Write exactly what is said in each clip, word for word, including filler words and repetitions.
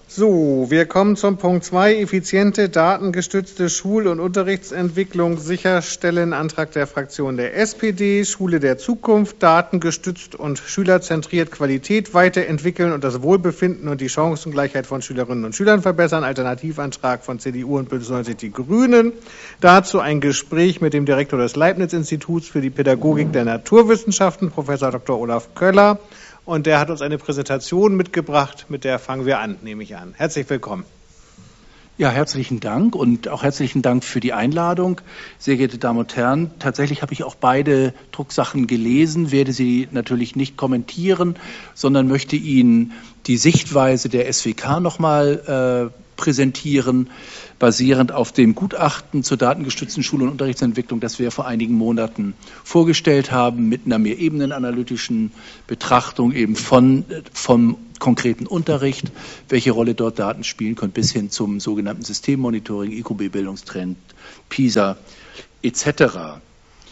So, wir kommen zum Punkt zwei, effiziente, datengestützte Schul- und Unterrichtsentwicklung sicherstellen. Antrag der Fraktion der S P D, Schule der Zukunft, datengestützt und schülerzentriert Qualität weiterentwickeln und das Wohlbefinden und die Chancengleichheit von Schülerinnen und Schülern verbessern. Alternativantrag von C D U und Bündnis neunzig Die Grünen. Dazu ein Gespräch mit dem Direktor des Leibniz-Instituts für die Pädagogik der Naturwissenschaften, Professor Doktor Olaf Köller. Und der hat uns eine Präsentation mitgebracht, mit der fangen wir an, nehme ich an. Herzlich willkommen. Ja, herzlichen Dank und auch herzlichen Dank für die Einladung. Sehr geehrte Damen und Herren, tatsächlich habe ich auch beide Drucksachen gelesen, werde sie natürlich nicht kommentieren, sondern möchte Ihnen die Sichtweise der S W K nochmal äh, präsentieren, basierend auf dem Gutachten zur datengestützten Schul- und Unterrichtsentwicklung, das wir vor einigen Monaten vorgestellt haben, mit einer mehrebenenanalytischen Betrachtung eben von, vom konkreten Unterricht, welche Rolle dort Daten spielen können, bis hin zum sogenannten Systemmonitoring, I Q B-Bildungstrend, PISA et cetera.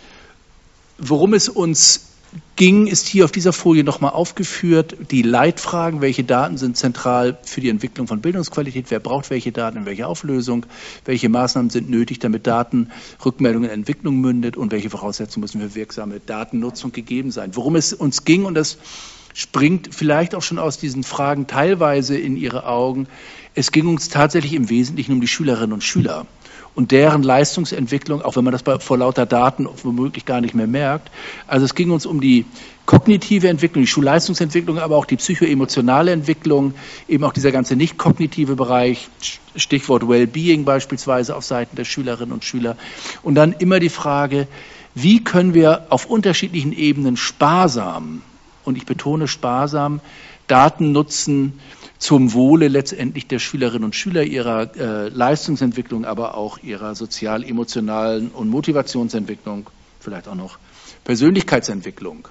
Worum es uns ging, ist hier auf dieser Folie nochmal aufgeführt. Die Leitfragen, welche Daten sind zentral für die Entwicklung von Bildungsqualität, wer braucht welche Daten in welcher Auflösung, welche Maßnahmen sind nötig, damit Datenrückmeldung in Entwicklung mündet und welche Voraussetzungen müssen für wirksame Datennutzung gegeben sein. Worum es uns ging, und das springt vielleicht auch schon aus diesen Fragen teilweise in Ihre Augen, es ging uns tatsächlich im Wesentlichen um die Schülerinnen und Schüler und deren Leistungsentwicklung, auch wenn man das bei, vor lauter Daten womöglich gar nicht mehr merkt. Also es ging uns um die kognitive Entwicklung, die Schulleistungsentwicklung, aber auch die psychoemotionale Entwicklung, eben auch dieser ganze nicht kognitive Bereich, Stichwort Wellbeing beispielsweise auf Seiten der Schülerinnen und Schüler. Und dann immer die Frage, wie können wir auf unterschiedlichen Ebenen sparsam, und ich betone sparsam, Daten nutzen, zum Wohle letztendlich der Schülerinnen und Schüler, ihrer äh, Leistungsentwicklung, aber auch ihrer sozial-emotionalen und Motivationsentwicklung, vielleicht auch noch Persönlichkeitsentwicklung.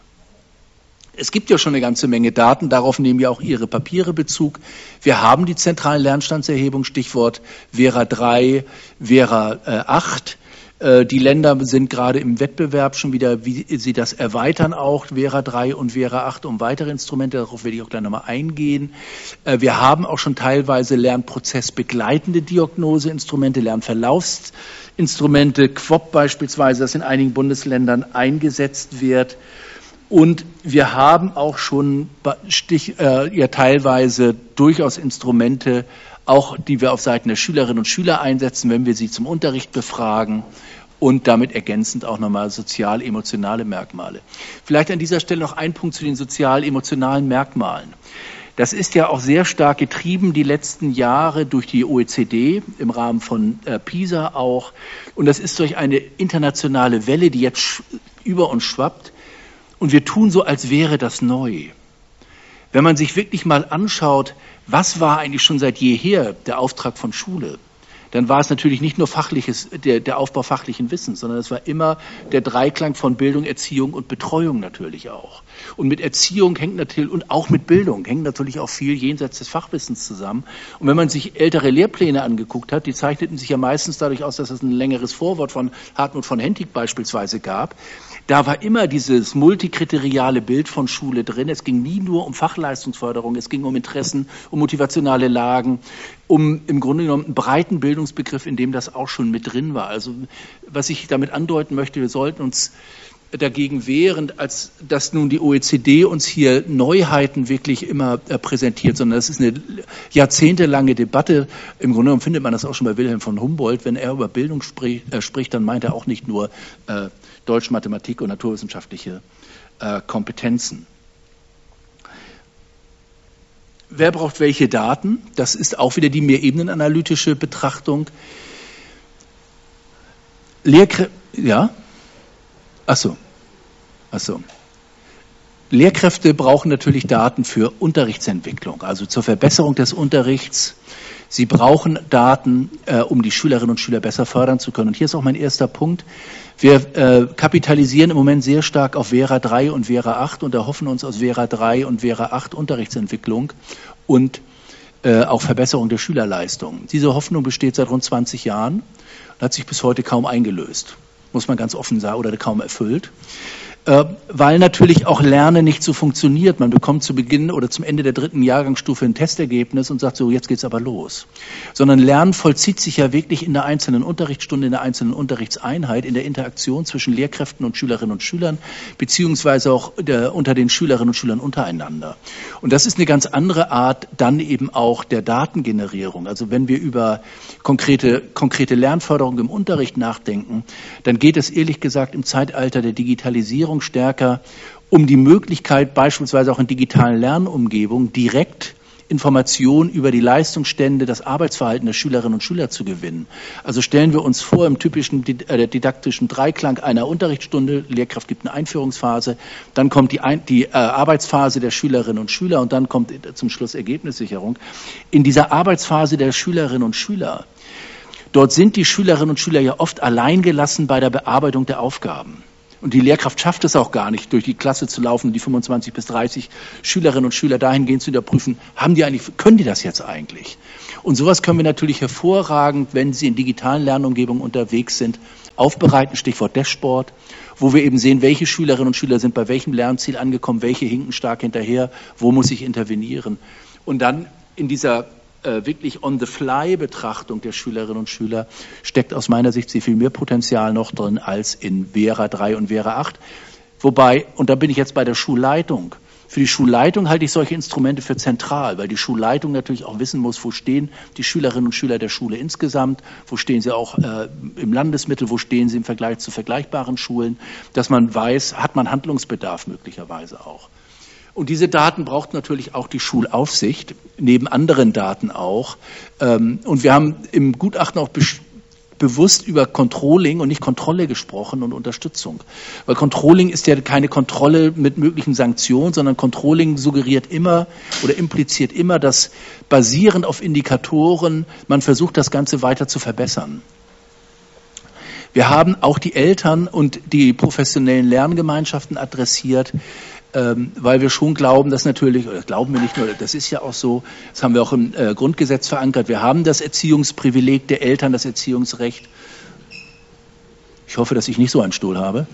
Es gibt ja schon eine ganze Menge Daten, darauf nehmen ja auch Ihre Papiere Bezug. Wir haben die zentralen Lernstandserhebungen, Stichwort Vera drei, Vera acht. Die Länder sind gerade im Wettbewerb schon wieder, wie sie das erweitern auch, Vera drei und Vera acht, um weitere Instrumente, darauf werde ich auch gleich nochmal eingehen. Wir haben auch schon teilweise lernprozessbegleitende Diagnoseinstrumente, Lernverlaufsinstrumente, Q O P beispielsweise, das in einigen Bundesländern eingesetzt wird. Und wir haben auch schon Stich, äh, ja, teilweise durchaus Instrumente, auch die wir auf Seiten der Schülerinnen und Schüler einsetzen, wenn wir sie zum Unterricht befragen und damit ergänzend auch nochmal sozial-emotionale Merkmale. Vielleicht an dieser Stelle noch ein Punkt zu den sozial-emotionalen Merkmalen. Das ist ja auch sehr stark getrieben die letzten Jahre durch die O E C D im Rahmen von äh, PISA auch. Und das ist durch eine internationale Welle, die jetzt über uns schwappt. Und wir tun so, als wäre das neu. Wenn man sich wirklich mal anschaut, was war eigentlich schon seit jeher der Auftrag von Schule, dann war es natürlich nicht nur fachliches, der, der Aufbau fachlichen Wissens, sondern es war immer der Dreiklang von Bildung, Erziehung und Betreuung natürlich auch. Und mit Erziehung hängt natürlich, und auch mit Bildung, hängt natürlich auch viel jenseits des Fachwissens zusammen. Und wenn man sich ältere Lehrpläne angeguckt hat, die zeichneten sich ja meistens dadurch aus, dass es ein längeres Vorwort von Hartmut von Hentig beispielsweise gab. Da war immer dieses multikriteriale Bild von Schule drin. Es ging nie nur um Fachleistungsförderung, es ging um Interessen, um motivationale Lagen, um im Grunde genommen einen breiten Bildungsbegriff, in dem das auch schon mit drin war. Also was ich damit andeuten möchte, wir sollten uns dagegen wehren, als dass nun die O E C D uns hier Neuheiten wirklich immer äh, präsentiert, sondern das ist eine jahrzehntelange Debatte. Im Grunde genommen findet man das auch schon bei Wilhelm von Humboldt. Wenn er über Bildung sprich, äh, spricht, dann meint er auch nicht nur äh, Deutsch, Mathematik und naturwissenschaftliche äh, Kompetenzen. Wer braucht welche Daten? Das ist auch wieder die mehrebenenanalytische Betrachtung. Lehrkräfte, ja? Ach so. Ach so. Lehrkräfte brauchen natürlich Daten für Unterrichtsentwicklung, also zur Verbesserung des Unterrichts. Sie brauchen Daten, äh, um die Schülerinnen und Schüler besser fördern zu können. Und hier ist auch mein erster Punkt. Wir äh, kapitalisieren im Moment sehr stark auf Vera drei und Vera acht und erhoffen uns aus Vera drei und Vera acht Unterrichtsentwicklung und äh, auch Verbesserung der Schülerleistung. Diese Hoffnung besteht seit rund zwanzig Jahren und hat sich bis heute kaum eingelöst, muss man ganz offen sagen, oder kaum erfüllt. weil natürlich auch Lernen nicht so funktioniert. Man bekommt zu Beginn oder zum Ende der dritten Jahrgangsstufe ein Testergebnis und sagt so, jetzt geht's aber los. Sondern Lernen vollzieht sich ja wirklich in der einzelnen Unterrichtsstunde, in der einzelnen Unterrichtseinheit, in der Interaktion zwischen Lehrkräften und Schülerinnen und Schülern, beziehungsweise auch der, unter den Schülerinnen und Schülern untereinander. Und das ist eine ganz andere Art dann eben auch der Datengenerierung. Also wenn wir über konkrete, konkrete Lernförderung im Unterricht nachdenken, dann geht es ehrlich gesagt im Zeitalter der Digitalisierung stärker um die Möglichkeit, beispielsweise auch in digitalen Lernumgebungen direkt Informationen über die Leistungsstände, das Arbeitsverhalten der Schülerinnen und Schüler zu gewinnen. Also stellen wir uns vor, im typischen didaktischen Dreiklang einer Unterrichtsstunde, Lehrkraft gibt eine Einführungsphase, dann kommt die, Ein- die äh, Arbeitsphase der Schülerinnen und Schüler und dann kommt zum Schluss Ergebnissicherung. In dieser Arbeitsphase der Schülerinnen und Schüler, dort sind die Schülerinnen und Schüler ja oft alleingelassen bei der Bearbeitung der Aufgaben. Und die Lehrkraft schafft es auch gar nicht, durch die Klasse zu laufen, die fünfundzwanzig bis dreißig Schülerinnen und Schüler dahingehend zu überprüfen, haben die eigentlich, können die das jetzt eigentlich? Und sowas können wir natürlich hervorragend, wenn sie in digitalen Lernumgebungen unterwegs sind, aufbereiten, Stichwort Dashboard, wo wir eben sehen, welche Schülerinnen und Schüler sind bei welchem Lernziel angekommen, welche hinken stark hinterher, wo muss ich intervenieren. Und dann in dieser wirklich On-the-Fly-Betrachtung der Schülerinnen und Schüler steckt aus meiner Sicht sehr viel mehr Potenzial noch drin als in Vera drei und Vera acht. Wobei, und da bin ich jetzt bei der Schulleitung, für die Schulleitung halte ich solche Instrumente für zentral, weil die Schulleitung natürlich auch wissen muss, wo stehen die Schülerinnen und Schüler der Schule insgesamt, wo stehen sie auch äh, im Landesmittel, wo stehen sie im Vergleich zu vergleichbaren Schulen, dass man weiß, hat man Handlungsbedarf möglicherweise auch. Und diese Daten braucht natürlich auch die Schulaufsicht, neben anderen Daten auch. Und wir haben im Gutachten auch bewusst über Controlling und nicht Kontrolle gesprochen und Unterstützung. Weil Controlling ist ja keine Kontrolle mit möglichen Sanktionen, sondern Controlling suggeriert immer oder impliziert immer, dass basierend auf Indikatoren man versucht, das Ganze weiter zu verbessern. Wir haben auch die Eltern und die professionellen Lerngemeinschaften adressiert, ähm, weil wir schon glauben, dass natürlich, oder glauben wir nicht nur, das ist ja auch so, das haben wir auch im äh, Grundgesetz verankert, wir haben das Erziehungsprivileg der Eltern, das Erziehungsrecht. Ich hoffe, dass ich nicht so einen Stuhl habe.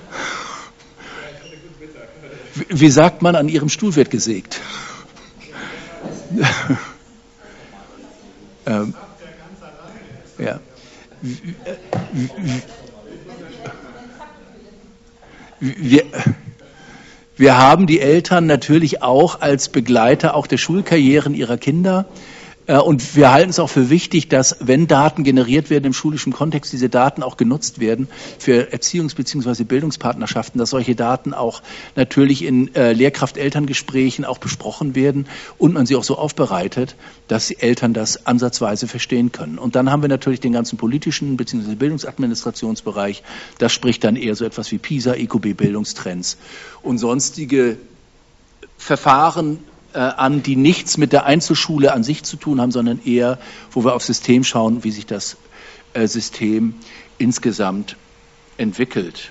Wie, wie sagt man, an Ihrem Stuhl wird gesägt? ähm, ja. Wir, wir haben die Eltern natürlich auch als Begleiter auch der Schulkarrieren ihrer Kinder. Und wir halten es auch für wichtig, dass, wenn Daten generiert werden im schulischen Kontext, diese Daten auch genutzt werden für Erziehungs- bzw. Bildungspartnerschaften, dass solche Daten auch natürlich in äh, Lehrkraft-Elterngesprächen auch besprochen werden und man sie auch so aufbereitet, dass die Eltern das ansatzweise verstehen können. Und dann haben wir natürlich den ganzen politischen bzw. Bildungsadministrationsbereich. Das spricht dann eher so etwas wie PISA, E Q B-Bildungstrends und sonstige Verfahren an, die nichts mit der Einzelschule an sich zu tun haben, sondern eher, wo wir aufs System schauen, wie sich das äh, System insgesamt entwickelt.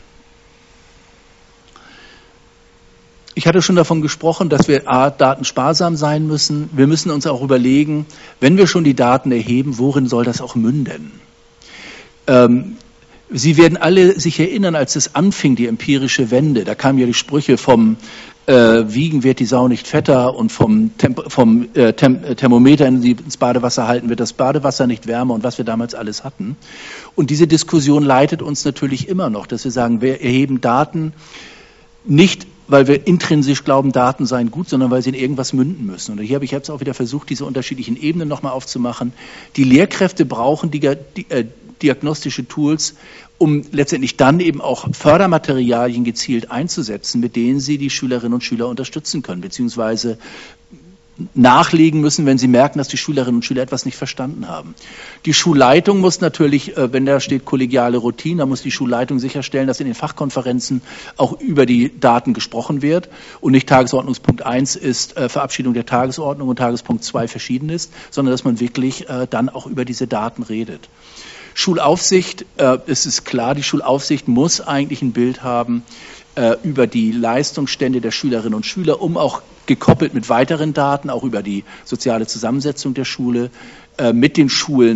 Ich hatte schon davon gesprochen, dass wir A, datensparsam sein müssen. Wir müssen uns auch überlegen, wenn wir schon die Daten erheben, worin soll das auch münden? Ähm, Sie werden alle sich erinnern, als es anfing, die empirische Wende, da kamen ja die Sprüche vom Äh, wiegen wird die Sau nicht fetter und vom, Temp- vom äh, Tem- Thermometer ins Badewasser halten wird das Badewasser nicht wärmer und was wir damals alles hatten. Und diese Diskussion leitet uns natürlich immer noch, dass wir sagen, wir erheben Daten nicht, weil wir intrinsisch glauben, Daten seien gut, sondern weil sie in irgendwas münden müssen. Und hier habe ich jetzt auch wieder versucht, diese unterschiedlichen Ebenen nochmal aufzumachen. Die Lehrkräfte brauchen die, die, äh, diagnostische Tools, um letztendlich dann eben auch Fördermaterialien gezielt einzusetzen, mit denen sie die Schülerinnen und Schüler unterstützen können, beziehungsweise nachlegen müssen, wenn sie merken, dass die Schülerinnen und Schüler etwas nicht verstanden haben. Die Schulleitung muss natürlich, wenn da steht kollegiale Routine, da muss die Schulleitung sicherstellen, dass in den Fachkonferenzen auch über die Daten gesprochen wird und nicht Tagesordnungspunkt eins ist äh, Verabschiedung der Tagesordnung und Tagespunkt zwei verschieden ist, sondern dass man wirklich äh, dann auch über diese Daten redet. Schulaufsicht, äh, es ist klar, die Schulaufsicht muss eigentlich ein Bild haben äh, über die Leistungsstände der Schülerinnen und Schüler, um auch gekoppelt mit weiteren Daten, auch über die soziale Zusammensetzung der Schule, äh, mit den Schulen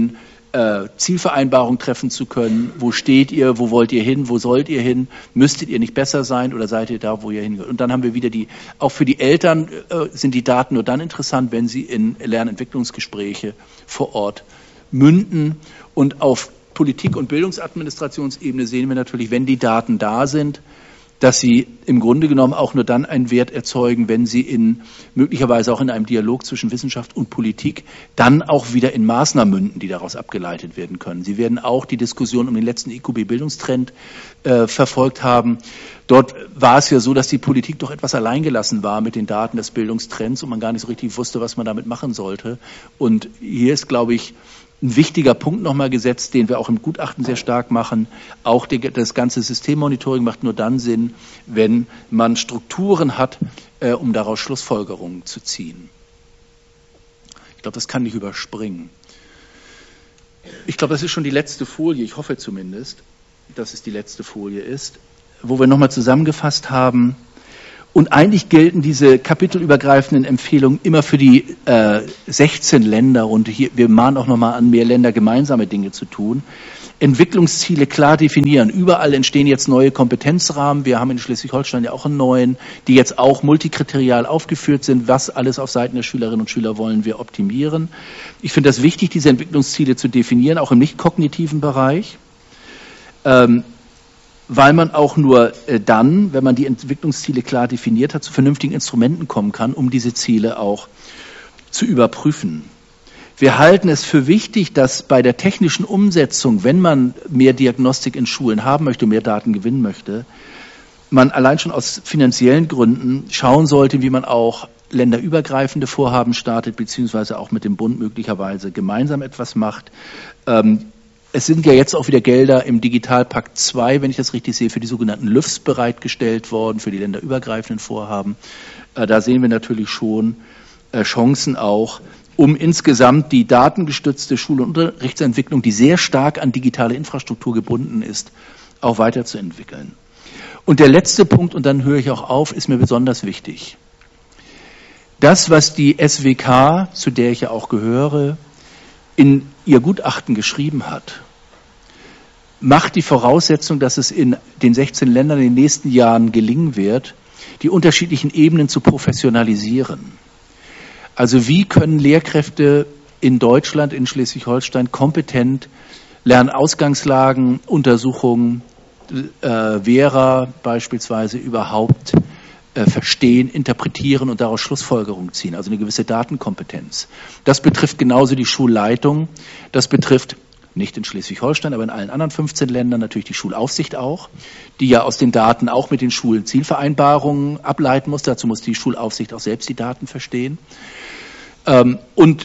äh, Zielvereinbarung treffen zu können. Wo steht ihr? Wo wollt ihr hin? Wo sollt ihr hin? Müsstet ihr nicht besser sein oder seid ihr da, wo ihr hingehört? Und dann haben wir wieder die, auch für die Eltern äh, sind die Daten nur dann interessant, wenn sie in Lernentwicklungsgespräche vor Ort münden. Und auf Politik- und Bildungsadministrationsebene sehen wir natürlich, wenn die Daten da sind, dass sie im Grunde genommen auch nur dann einen Wert erzeugen, wenn sie in möglicherweise auch in einem Dialog zwischen Wissenschaft und Politik dann auch wieder in Maßnahmen münden, die daraus abgeleitet werden können. Sie werden auch die Diskussion um den letzten I Q B-Bildungstrend äh, verfolgt haben. Dort war es ja so, dass die Politik doch etwas alleingelassen war mit den Daten des Bildungstrends und man gar nicht so richtig wusste, was man damit machen sollte. Und hier ist, glaube ich, ein wichtiger Punkt nochmal gesetzt, den wir auch im Gutachten sehr stark machen. Auch die, das ganze Systemmonitoring macht nur dann Sinn, wenn man Strukturen hat, äh, um daraus Schlussfolgerungen zu ziehen. Ich glaube, das kann ich überspringen. Ich glaube, das ist schon die letzte Folie, ich hoffe zumindest, dass es die letzte Folie ist, wo wir nochmal zusammengefasst haben. Und eigentlich gelten diese kapitelübergreifenden Empfehlungen immer für die äh, sechzehn Länder. Und hier, wir mahnen auch nochmal an, mehr Länder gemeinsame Dinge zu tun. Entwicklungsziele klar definieren. Überall entstehen jetzt neue Kompetenzrahmen. Wir haben in Schleswig-Holstein ja auch einen neuen, die jetzt auch multikriterial aufgeführt sind. Was alles auf Seiten der Schülerinnen und Schüler wollen wir optimieren. Ich finde das wichtig, diese Entwicklungsziele zu definieren, auch im nicht-kognitiven Bereich. Ähm, weil man auch nur äh, dann, wenn man die Entwicklungsziele klar definiert hat, zu vernünftigen Instrumenten kommen kann, um diese Ziele auch zu überprüfen. Wir halten es für wichtig, dass bei der technischen Umsetzung, wenn man mehr Diagnostik in Schulen haben möchte, mehr Daten gewinnen möchte, man allein schon aus finanziellen Gründen schauen sollte, wie man auch länderübergreifende Vorhaben startet, beziehungsweise auch mit dem Bund möglicherweise gemeinsam etwas macht. Ähm, Es sind ja jetzt auch wieder Gelder im Digitalpakt zwei, wenn ich das richtig sehe, für die sogenannten L U Fs bereitgestellt worden, für die länderübergreifenden Vorhaben. Äh, da sehen wir natürlich schon äh, Chancen auch, um insgesamt die datengestützte Schul- und Unterrichtsentwicklung, die sehr stark an digitale Infrastruktur gebunden ist, auch weiterzuentwickeln. Und der letzte Punkt, und dann höre ich auch auf, ist mir besonders wichtig. Das, was die S W K, zu der ich ja auch gehöre, in ihr Gutachten geschrieben hat, macht die Voraussetzung, dass es in den sechzehn Ländern in den nächsten Jahren gelingen wird, die unterschiedlichen Ebenen zu professionalisieren. Also wie können Lehrkräfte in Deutschland, in Schleswig-Holstein kompetent Lernausgangslagen, Untersuchungen, äh, Vera beispielsweise überhaupt äh, verstehen, interpretieren und daraus Schlussfolgerungen ziehen, also eine gewisse Datenkompetenz. Das betrifft genauso die Schulleitung, das betrifft nicht in Schleswig-Holstein, aber in allen anderen fünfzehn Ländern natürlich die Schulaufsicht auch, die ja aus den Daten auch mit den Schulen Zielvereinbarungen ableiten muss. Dazu muss die Schulaufsicht auch selbst die Daten verstehen. Ähm, und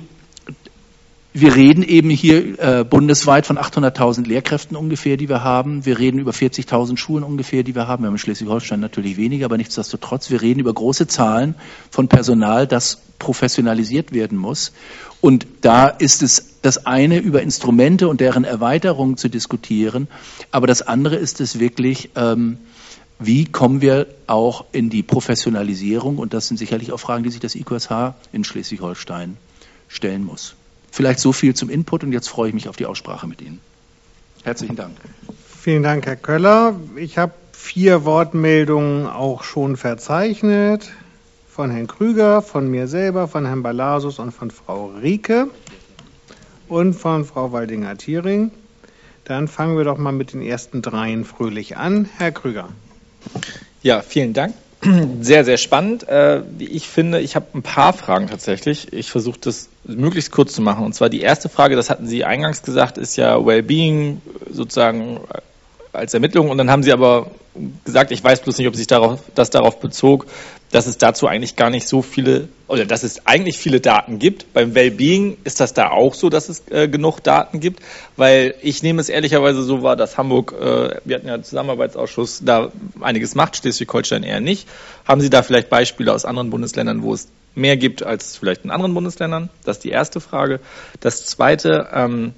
wir reden eben hier äh, bundesweit von achthunderttausend Lehrkräften ungefähr, die wir haben. Wir reden über vierzigtausend Schulen ungefähr, die wir haben. Wir haben in Schleswig-Holstein natürlich weniger, aber nichtsdestotrotz, wir reden über große Zahlen von Personal, das professionalisiert werden muss. Und da ist es das eine, über Instrumente und deren Erweiterung zu diskutieren. Aber das andere ist es wirklich, ähm, wie kommen wir auch in die Professionalisierung? Und das sind sicherlich auch Fragen, die sich das I Q S H in Schleswig-Holstein stellen muss. Vielleicht so viel zum Input und jetzt freue ich mich auf die Aussprache mit Ihnen. Herzlichen Dank. Vielen Dank, Herr Köller. Ich habe vier Wortmeldungen auch schon verzeichnet. Von Herrn Krüger, von mir selber, von Herrn Balasus und von Frau Rieke und von Frau Waldinger-Thiering. Dann fangen wir doch mal mit den ersten dreien fröhlich an. Herr Krüger. Ja, vielen Dank. Sehr, sehr spannend. Wie ich finde, ich habe ein paar Fragen tatsächlich. Ich versuche das möglichst kurz zu machen. Und zwar die erste Frage, das hatten Sie eingangs gesagt, ist ja Wellbeing sozusagen als Ermittlung. Und dann haben Sie aber gesagt, ich weiß bloß nicht, ob sich darauf, das darauf bezog, dass es dazu eigentlich gar nicht so viele, oder dass es eigentlich viele Daten gibt. Beim Wellbeing ist das da auch so, dass es äh, genug Daten gibt, weil ich nehme es ehrlicherweise so wahr, dass Hamburg, äh, wir hatten ja einen Zusammenarbeitsausschuss, da einiges macht, Schleswig-Holstein eher nicht. Haben Sie da vielleicht Beispiele aus anderen Bundesländern, wo es mehr gibt als vielleicht in anderen Bundesländern? Das ist die erste Frage. Das zweite ähm,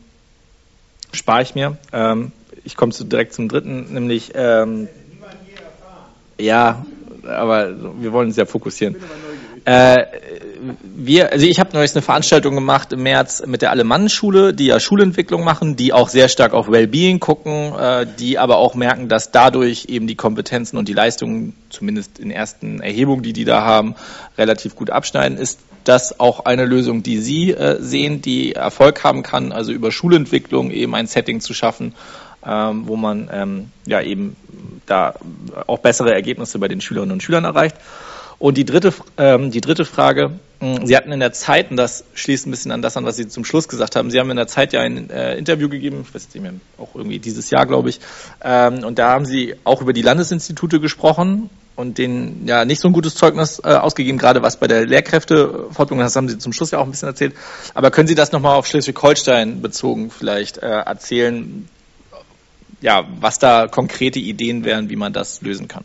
spare ich mir. Ähm, ich komme zu, direkt zum dritten, nämlich ähm, ja, aber wir wollen uns ja fokussieren. Äh, wir, also ich habe neulich eine Veranstaltung gemacht im März mit der Alemannenschule, die ja Schulentwicklung machen, die auch sehr stark auf Wellbeing gucken, äh, die aber auch merken, dass dadurch eben die Kompetenzen und die Leistungen, zumindest in ersten Erhebungen, die die da haben, relativ gut abschneiden. Ist das auch eine Lösung, die Sie äh, sehen, die Erfolg haben kann, also über Schulentwicklung eben ein Setting zu schaffen, ähm, wo man ähm, ja eben da auch bessere Ergebnisse bei den Schülerinnen und Schülern erreicht? Und die dritte, ähm, die dritte Frage, mh, Sie hatten in der Zeit, und das schließt ein bisschen an das an, was Sie zum Schluss gesagt haben, Sie haben in der Zeit ja ein äh, Interview gegeben, ich weiß nicht mehr, auch irgendwie dieses Jahr, glaube ich, ähm, und da haben Sie auch über die Landesinstitute gesprochen und denen ja nicht so ein gutes Zeugnis äh, ausgegeben, gerade was bei der Lehrkräftefortbildung, das haben Sie zum Schluss ja auch ein bisschen erzählt, aber können Sie das nochmal auf Schleswig-Holstein bezogen vielleicht äh, erzählen, ja, was da konkrete Ideen wären, wie man das lösen kann?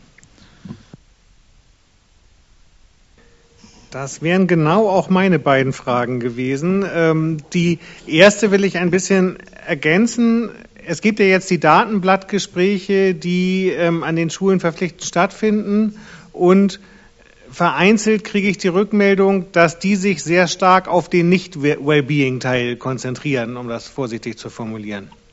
Das wären genau auch meine beiden Fragen gewesen. Ähm, die erste will ich ein bisschen ergänzen. Es gibt ja jetzt die Datenblattgespräche, die ähm, an den Schulen verpflichtend stattfinden, und vereinzelt kriege ich die Rückmeldung, dass die sich sehr stark auf den Nicht-Wellbeing-Teil konzentrieren, um das vorsichtig zu formulieren.